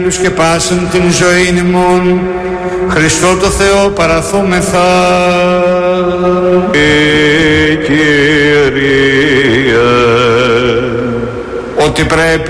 και πάσαν την ζωή ημών, Χριστό το Θεό παραθούμεθα. Κύριε, ότι πρέπει